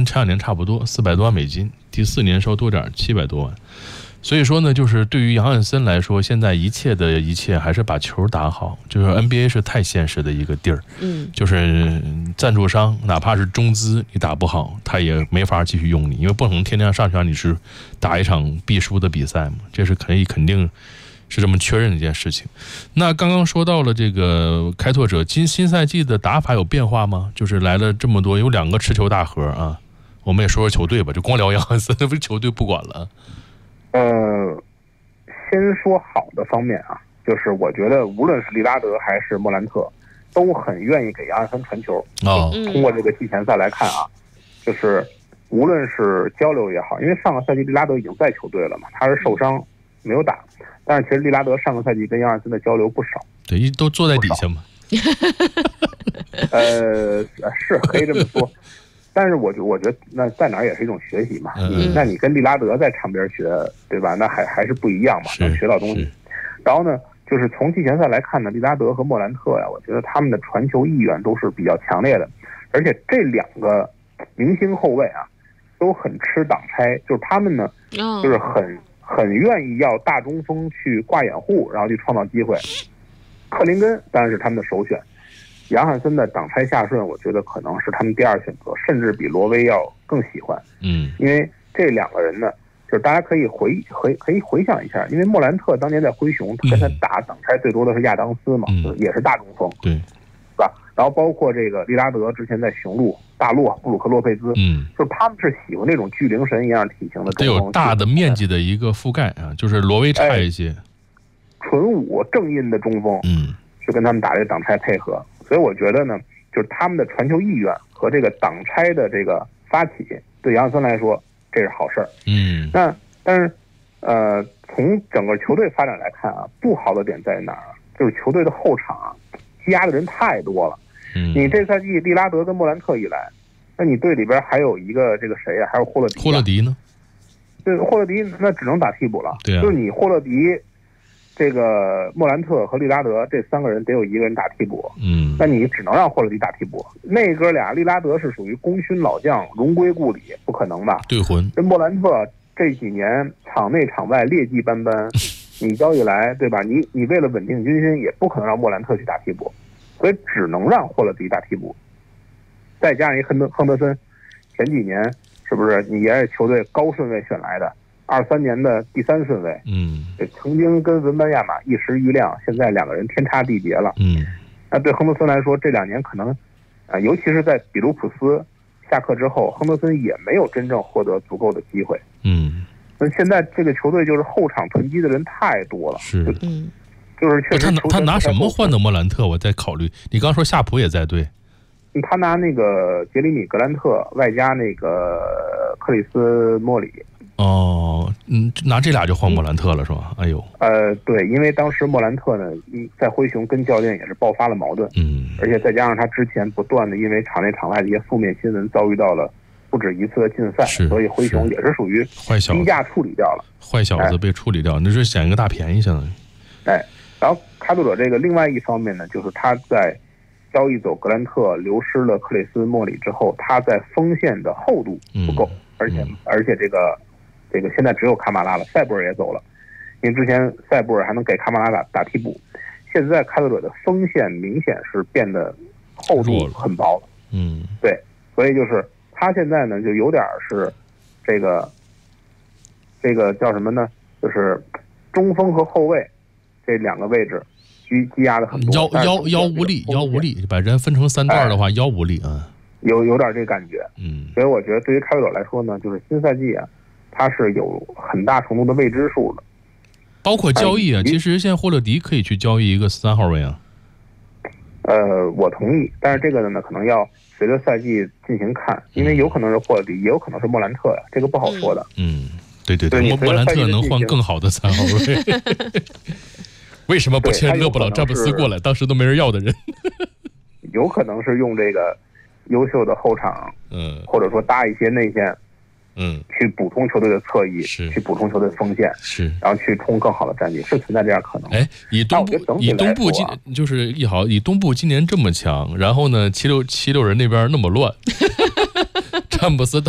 跟前2年差不多，400多万美金，第4年稍多点，700多万。所以说呢，就是对于杨汉森来说，现在一切还是把球打好。就是 NBA 是太现实的一个地儿，就是赞助商哪怕是中资，你打不好，他也没法继续用你，因为不可能天天上去让你是打一场必输的比赛嘛，这是肯定是这么确认的一件事情。那刚刚说到了这个开拓者新赛季的打法有变化吗？就是来了这么多，有2个持球大核啊，我们也说说球队吧，就光聊杨汉森，不是球队不管了。 先说好的方面啊，就是我觉得无论是利拉德还是莫兰特，都很愿意给杨汉森传球。通过这个季前赛来看啊，就是无论是交流也好，因为上个赛季利拉德已经在球队了嘛，他是受伤没有打，但是其实利拉德上个赛季跟杨汉森的交流不少。 对，都坐在底下嘛。 是可以这么说。但是我觉得那在哪儿也是一种学习嘛，那你跟利拉德在场边学，对吧？那还是不一样嘛，能学到东西。然后呢，就是从季前赛来看呢，利拉德和莫兰特呀，我觉得他们的传球意愿都是比较强烈的，而且这2个明星后卫啊，都很吃挡拆，就是他们呢，就是很愿意要大中锋去挂掩护，然后去创造机会。克林根当然是他们的首选。杨汉森的挡拆下顺，我觉得可能是他们第2选择，甚至比罗威要更喜欢。因为这2个人呢，就是大家可以回想一下，因为莫兰特当年在灰熊跟他打挡拆最多的是亚当斯嘛，也是大中锋， 对， 是吧？然后包括这个利拉德之前在雄鹿、大洛、布鲁克洛佩兹，就是他们是喜欢这种巨灵神一样体型的中锋， 得有大的面积的一个覆盖啊，就是罗威差一些， 纯武正印的中锋，去跟他们打这个挡拆配合。所以我觉得呢，就是他们的传球意愿和这个挡拆的这个发起，对杨汉森来说这是好事儿。那但是从整个球队发展来看啊，不好的点在哪儿？就是球队的后场啊，积压的人太多了。你这赛季利拉德跟莫兰特一来，那你队里边还有一个这个谁呀？还有霍勒迪。 霍勒迪呢？ 对，霍勒迪那只能打替补了。 对啊， 就是你霍勒迪。这个莫兰特和利拉德这3个人得有1个人打替补，那你只能让霍勒迪打替补。那哥俩，利拉德是属于功勋老将，荣归故里，不可能吧？ 对魂。 跟莫兰特这几年场内场外劣迹斑斑，你交易来，对吧？你为了稳定军心，也不可能让莫兰特去打替补，所以只能让霍勒迪打替补。再加上一亨德森，前几年是不是你也是球队高顺位选来的？23年的第3顺位，曾经跟文班亚马一时瑜亮，现在2个人天差地别了。那对亨德森来说，这2年可能，尤其是在比卢普斯下课之后，亨德森也没有真正获得足够的机会。那现在这个球队就是后场囤积的人太多了。就是确实他拿什么换的莫兰特？我在考虑。你刚说夏普也在对。 他拿那个杰里米格兰特外加那个克里斯莫里。 拿这俩就换莫兰特了是吧？哎呦， 对，因为当时莫兰特呢，在灰熊跟教练也是爆发了矛盾，而且再加上他之前不断的因为场内场外的一些负面新闻遭遇到了不止一次的禁赛，所以灰熊也是属于低价处理掉了， 坏小子被处理掉，那是捡一个大便宜相当于。 然后开拓者这个另外一方面呢，就是他在交易走格兰特，流失了克里斯莫里之后，他在锋线的厚度不够，而且这个现在只有卡马拉了，塞布尔也走了，因为之前塞布尔还能给卡马拉打替补，现在开拓者的锋线明显是变得厚度很薄了。对，所以就是他现在呢就有点是这个叫什么呢？就是中锋和后卫这2个位置积压的很多， 腰无力，把人分成3段的话，腰无力啊， 有点这感觉。所以我觉得对于开拓者来说呢，就是新赛季啊，它是有很大程度的未知数的， 包括交易啊。其实现在霍勒迪可以去交易一个3号位啊。 我同意，但是这个呢，可能要随着赛季进行看，因为有可能是霍勒迪，也有可能是莫兰特呀，这个不好说的。 对，莫兰特能换更好的3号位。为什么不签勒布朗詹姆斯过来？当时都没人要的人。 有可能是用这个优秀的后场，或者说搭一些内线，去补充球队的侧翼，去补充球队的锋线，然后去冲更好的战绩，是存在这样可能。 以东部以东部今年这么强，然后呢，76人那边那么乱，詹姆斯